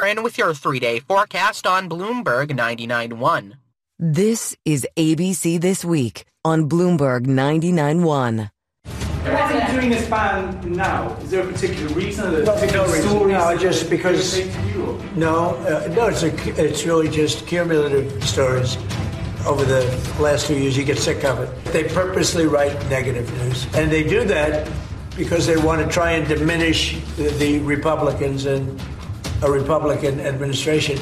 Warren with your 3-day forecast on Bloomberg 99.1. This is ABC This Week on Bloomberg 99.1. Why are you doing this ban now? Is there a particular reason? No, just because. It's really just cumulative stories. Over the last 2 years, you get sick of it. They purposely write negative news, and they do that because they want to try and diminish the Republicans and a Republican administration.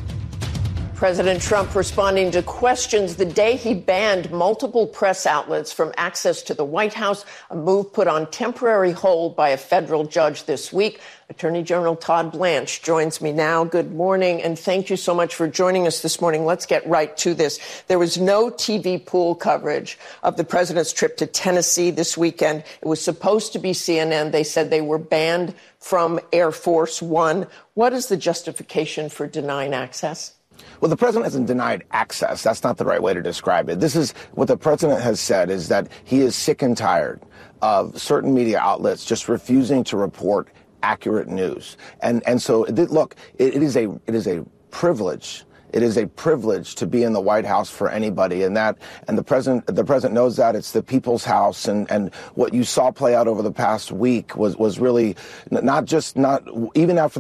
President Trump responding to questions the day he banned multiple press outlets from access to the White House, a move put on temporary hold by a federal judge this week. Attorney General Todd Blanche joins me now. Good morning, and thank you so much for joining us this morning. Let's get right to this. There was no TV pool coverage of the president's trip to Tennessee this weekend. It was supposed to be CNN. They said they were banned from Air Force One. What is the justification for denying access? Well, the president hasn't denied access. That's not the right way to describe it. This is what the president has said, is that he is sick and tired of certain media outlets just refusing to report accurate news. And so, look, it is a privilege. It is a privilege to be in the White House for anybody, and the president knows that. It's the people's house, and what you saw play out over the past week was really not even after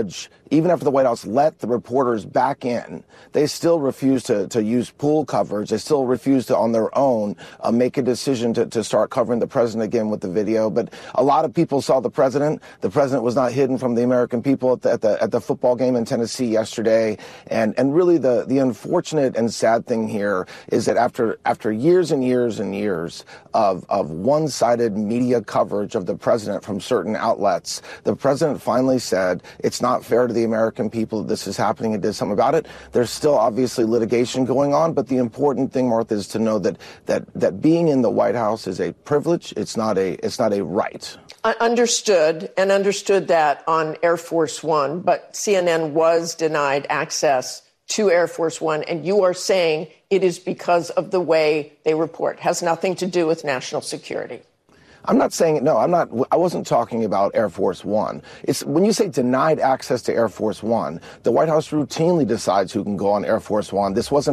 the White House let the reporters back in, they still refused to use pool coverage. They still refused to, on their own, make a decision to start covering the president again with the video. But a lot of people saw the president. The president was not hidden from the American people at the football game in Tennessee yesterday. And really the unfortunate and sad thing here is that after years and years and years of one-sided media coverage of the president from certain outlets, the president finally said it's not fair to the American people that this is happening and did something about it. There's still obviously litigation going on, but the important thing, Martha, is to know that being in the White House is a privilege. It's not a right. Understood that on Air Force One, but CNN was denied access to Air Force One, and you are saying it is because of the way they report. Has nothing to do with national security. I'm not saying it. No, I'm not. I wasn't talking about Air Force One. It's when you say denied access to Air Force One, the White House routinely decides who can go on Air Force One. This wasn't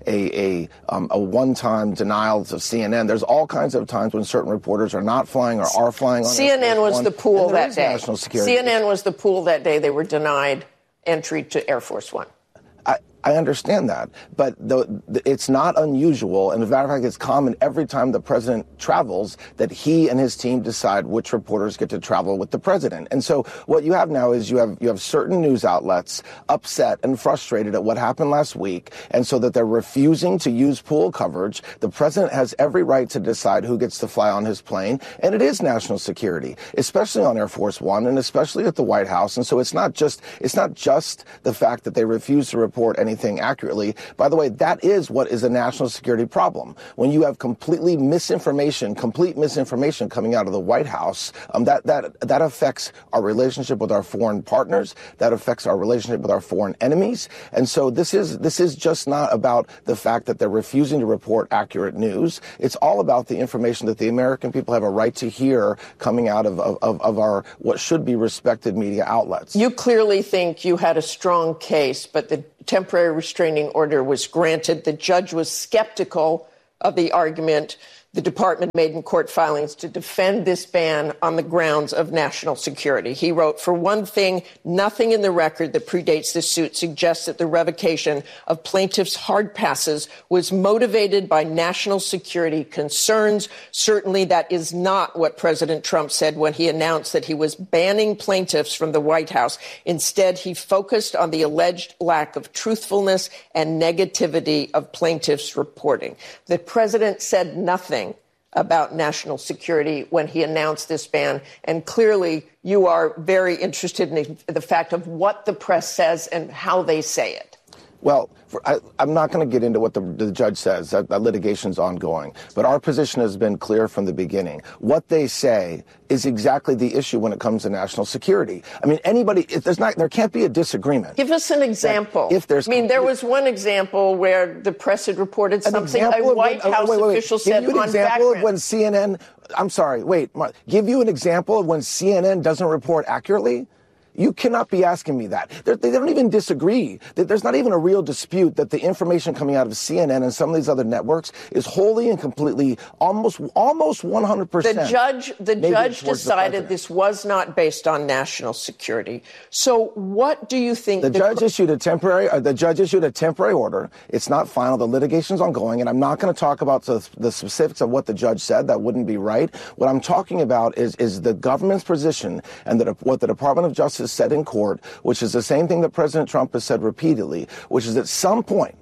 a one-time denial of CNN. There's all kinds of times when certain reporters are not flying or are flying on CNN was the pool that day. National security. CNN was the pool that day. They were denied entry to Air Force One. I understand that, but it's not unusual, and as a matter of fact, it's common every time the president travels that he and his team decide which reporters get to travel with the president. And so what you have now is you have certain news outlets upset and frustrated at what happened last week, and so that they're refusing to use pool coverage. The president has every right to decide who gets to fly on his plane, and it is national security, especially on Air Force One and especially at the White House. And so it's not just the fact that they refuse to report anything accurately. By the way, that is what is a national security problem. When you have complete misinformation coming out of the White House, that affects our relationship with our foreign partners. That affects our relationship with our foreign enemies. And so this is just not about the fact that they're refusing to report accurate news. It's all about the information that the American people have a right to hear coming out of our what should be respected media outlets. You clearly think you had a strong case, but the temporary restraining order was granted. The judge was skeptical of the argument the department made in court filings to defend this ban on the grounds of national security. He wrote, "For one thing, nothing in the record that predates this suit suggests that the revocation of plaintiffs' hard passes was motivated by national security concerns. Certainly that is not what President Trump said when he announced that he was banning plaintiffs from the White House. Instead, he focused on the alleged lack of truthfulness and negativity of plaintiffs' reporting." The president said nothing about national security when he announced this ban. And clearly, you are very interested in the fact of what the press says and how they say it. Well, I'm not going to get into what the judge says. That litigation's ongoing. But our position has been clear from the beginning. What they say is exactly the issue when it comes to national security. I mean, there can't be a disagreement. Give us an example. There was one example where the press had reported something a White House official said on background. When CNN, I'm sorry, give you an example of when CNN doesn't report accurately? You cannot be asking me that. They don't even disagree. There's not even a real dispute that the information coming out of CNN and some of these other networks is wholly and completely, almost 100%. The judge decided this was not based on national security. So what do you think? The judge issued a temporary order. It's not final. The litigation's ongoing, and I'm not going to talk about the specifics of what the judge said. That wouldn't be right. What I'm talking about is the government's position and what the Department of Justice said in court, which is the same thing that President Trump has said repeatedly, which is at some point,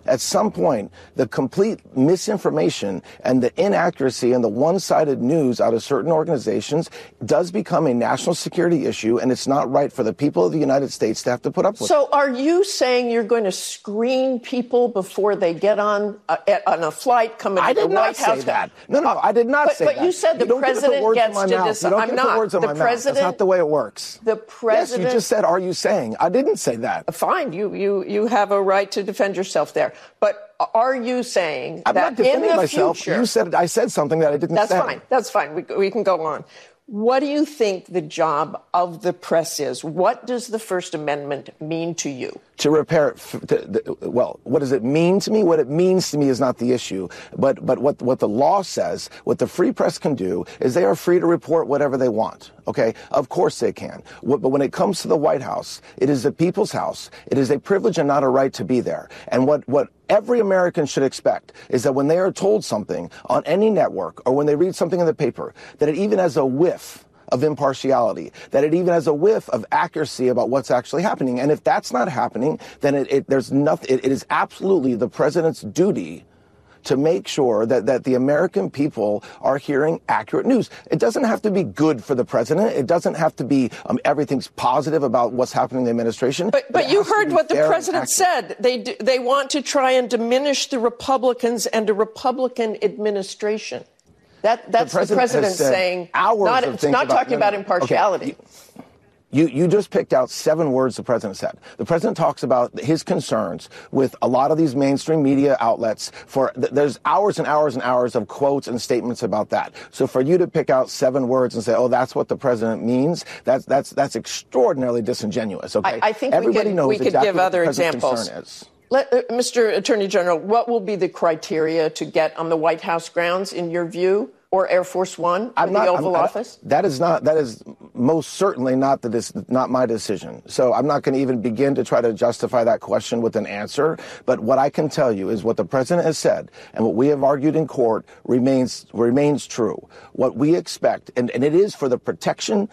the complete misinformation and the inaccuracy and the one-sided news out of certain organizations does become a national security issue, and it's not right for the people of the United States to have to put up with it. So are you saying you're going to screen people before they get on a flight coming to the White House? I did not say that. No, I did not say that. But you said the president gets to decide. I'm not. That's not the way it works. The president. Yes, you just said, are you saying? I didn't say that. Fine. You have a right to defend yourself there. But are you saying I'm that not defending in the myself. future... I said something that I didn't say. That's fine. We can go on. What do you think the job of the press is? What does the First Amendment mean to you? To repair, what does it mean to me? What it means to me is not the issue. But what the law says, what the free press can do, is they are free to report whatever they want. Okay? Of course they can. But when it comes to the White House, it is the people's house. It is a privilege and not a right to be there. And what every American should expect is that when they are told something on any network or when they read something in the paper, that it even has a whiff of impartiality, that it even has a whiff of accuracy about what's actually happening. And if that's not happening, then it is absolutely the president's duty to make sure that the American people are hearing accurate news. It doesn't have to be good for the president. It doesn't have to be everything's positive about what's happening in the administration. But you heard what the president said. They want to try and diminish the Republicans and a Republican administration. That's the president saying. It's not talking about impartiality. Okay. You just picked out 7 words the president said. The president talks about his concerns with a lot of these mainstream media outlets. There's hours and hours and hours of quotes and statements about that. So for you to pick out 7 words and say, "Oh, that's what the president means," that's extraordinarily disingenuous. Okay, I think everybody knows we could exactly give what other the president's examples. concern is. Mr. Attorney General, what will be the criteria to get on the White House grounds, in your view, or Air Force One, or the Oval Office? That is most certainly not my decision. So I'm not going to even begin to try to justify that question with an answer. But what I can tell you is what the president has said and what we have argued in court remains true. What we expect, and it is for the protection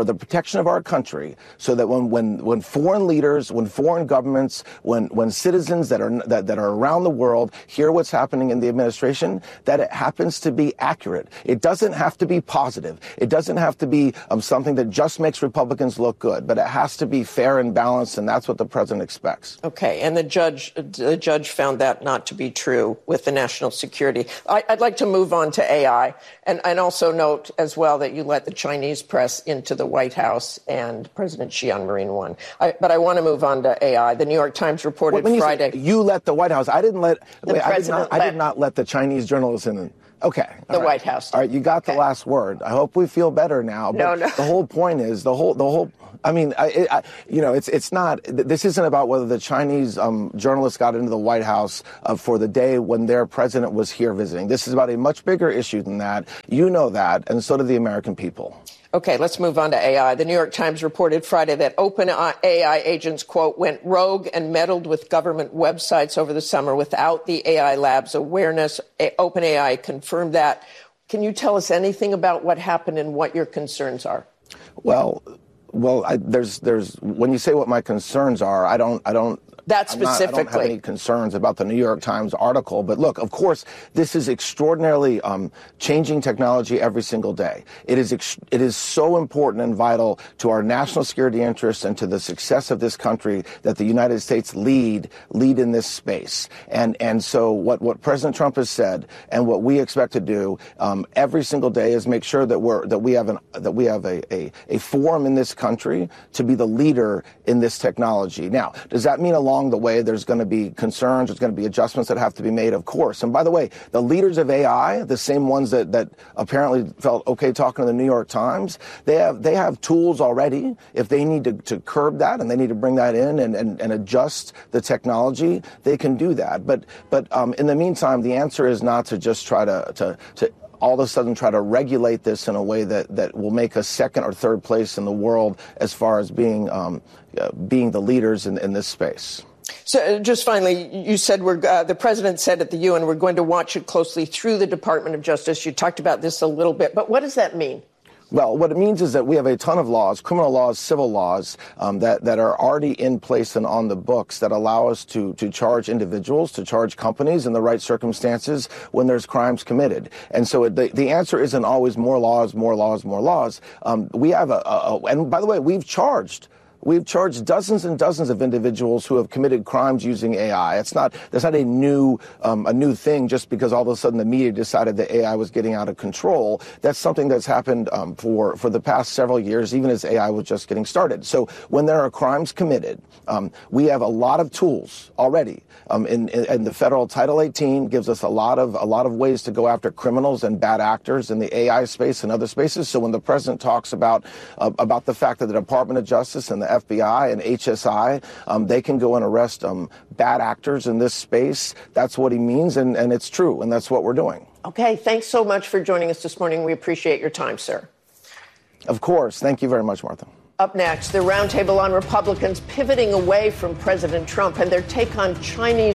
of our country, so that when foreign leaders, when foreign governments, when citizens that are around the world hear what's happening in the administration, that it happens to be accurate. It doesn't have to be positive. It doesn't have to be something that just makes Republicans look good, but it has to be fair and balanced, and that's what the president expects. Okay, and the judge found that not to be true with the national security. I'd like to move on to AI, and also note as well that you let the Chinese press into the White House and President Xi on Marine One. But I want to move on to AI. The New York Times reported Friday. You let the White House. I did not let the Chinese journalists in. Okay. The White House. All right. You got the last word. I hope we feel better now. But no. The whole point is I mean, it's not, this isn't about whether the Chinese journalists got into the White House for the day when their president was here visiting. This is about a much bigger issue than that. You know that, and so do the American people. Okay, let's move on to AI. The New York Times reported Friday that OpenAI agents, quote, went rogue and meddled with government websites over the summer without the AI lab's awareness. OpenAI confirmed that. Can you tell us anything about what happened and what your concerns are? Well, there's when you say what my concerns are, I don't have any concerns about the New York Times article. But look, of course, this is extraordinarily changing technology every single day. It is so important and vital to our national security interests and to the success of this country that the United States lead in this space. And so what President Trump has said and what we expect to do every single day is make sure that we have a forum in this country to be the leader in this technology. Now, does that mean a along the way, there's going to be concerns, there's going to be adjustments that have to be made, of course. And by the way, the leaders of AI, the same ones that apparently felt okay talking to the New York Times, they have tools already. If they need to curb that and they need to bring that in and adjust the technology, they can do that. But in the meantime, the answer is not to just try to all of a sudden try to regulate this in a way that will make us second or third place in the world as far as being the leaders in this space. So just finally, you said the president said at the UN, we're going to watch it closely through the Department of Justice. You talked about this a little bit, but what does that mean? Well, what it means is that we have a ton of laws, criminal laws, civil laws, that are already in place and on the books that allow us to charge individuals, to charge companies in the right circumstances when there's crimes committed. And so the answer isn't always more laws, more laws, more laws. We have and by the way, we've charged dozens and dozens of individuals who have committed crimes using AI. That's not a new thing just because all of a sudden the media decided that AI was getting out of control. That's something that's happened for the past several years, even as AI was just getting started. So when there are crimes committed, we have a lot of tools already. And the federal Title 18 gives us a lot of ways to go after criminals and bad actors in the AI space and other spaces. So when the president talks about the fact that the Department of Justice and the FBI and HSI, they can go and arrest bad actors in this space. That's what he means, and it's true, and that's what we're doing. Okay, thanks so much for joining us this morning. We appreciate your time, sir. Of course. Thank you very much, Martha. Up next, the roundtable on Republicans pivoting away from President Trump and their take on Chinese